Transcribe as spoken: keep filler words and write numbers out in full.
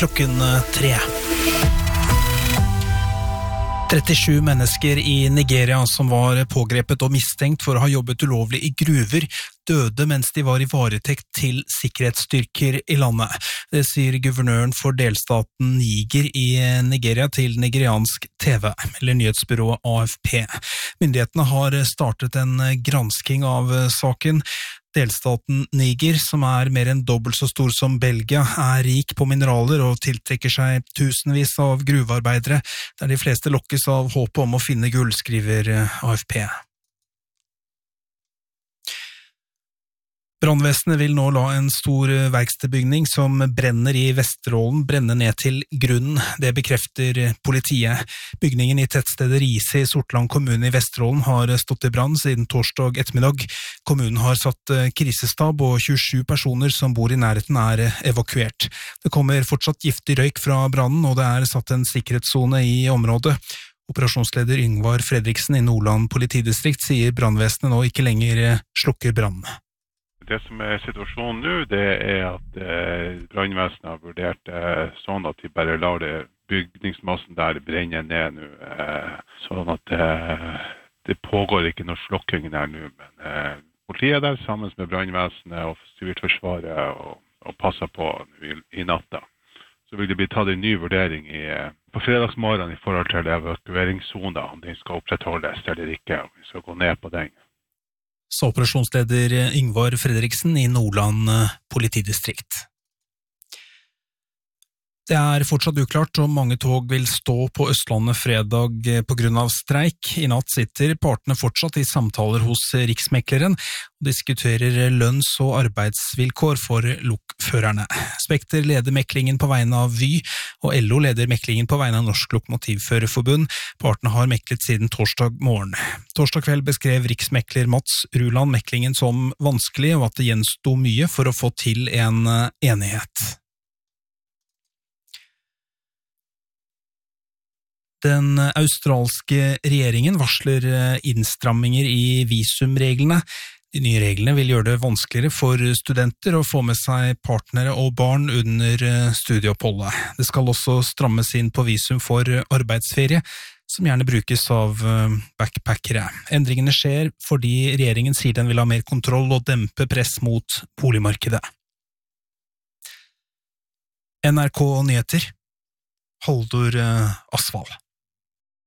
klokken tre. trettisju mennesker i Nigeria som var pågrepet og mistenkt for å ha jobbet ulovlig i gruver, døde mens de var i varetekt til sikkerhetsstyrker i landet. Det sier guvernøren for delstaten Niger i Nigeria til nigeriansk T V, eller nyhetsbyrået A F P. Myndighetene har startet en gransking av saken. Delstaten Niger, som er mer enn dobbelt så stor som Belgia, er rik på mineraler og tiltrekker seg tusenvis av gruvearbeidere, der de fleste lokkes av håpet om å finne gull, skriver A F P. Brandvesenet vil nå la en stor verkstedbygning som brenner i Vesterålen brenne ned til grunnen. Det bekrefter politiet. Bygningen i tettstedet Rise i Sortland kommune i Vesterålen har stått i brann siden torsdag ettermiddag. Kommunen har satt krisestab, og tjuesju personer som bor i nærheten er evakuert. Det kommer fortsatt giftig røyk fra brannen, og det er satt en sikkerhetszone i området. Operasjonsleder Yngvar Fredriksen i Nordland politidistrikt sier brannvesenet nå ikke lenger slukker brannen. Det som er situasjonen nå, det er at eh, brannvesenet har vurdert eh, sånn at de bare lar det bygningsmassen der brenne ned nå. Eh, sånn at eh, det pågår ikke noe slokking der nå, men eh, politiet er der sammen med brannvesenet og Sivilforsvaret og, og passer på i, i natta. Så vil det bli tatt en ny vurdering i, på fredagsmorgen i forhold til evakueringssonen, om den skal opprettholdes eller ikke, om vi skal gå ned på den. Så operasjonsleder Yngvar Fredriksen i Nordland politidistrikt. Det er fortsatt uklart om mange tog vil stå på Østlandet fredag på grunn av streik. I natt sitter partene fortsatt i samtaler hos Riksmekleren og diskuterer lønns- og arbeidsvilkår for lokførerne. Spekter leder meklingen på vegne av Vy, og L O leder meklingen på vegne av Norsk Lokomotivførerforbund. Partene har meklet siden torsdag morgen. Torsdag kveld beskrev Riksmekler Mats Ruland meklingen som vanskelig, og at det gjensto mye for å få til en enighet. Den australske regjeringen varsler innstramminger i visumreglene. De nye reglene vil gjøre det vanskeligere for studenter å få med seg partnere og barn under studieoppholdet. Det skal også strammes inn på visum for arbeidsferie, som gjerne brukes av backpackere. Endringene skjer fordi regjeringen sier den vil ha mer kontroll og dempe press mot boligmarkedet. N R K Nyheter, Haldor Asvald.